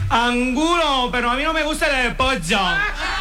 Angulo, pero a mí no me gusta el de pollo.